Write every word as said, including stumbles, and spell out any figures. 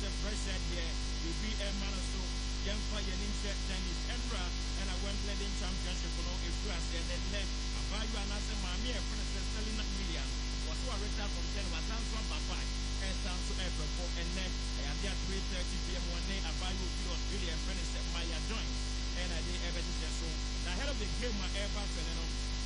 a pressure there. You be a man so. Young fire in tennis, Endra, and I went letting championship for no if you are said that left. I buy you another mammy, a princess selling a million. Was who are retired from ten was answered by five. And down to April four and then I have there three thirty p m one day. I buy you to Australia and finish at Maya joint. And I did everything so. The head of the game, my air back to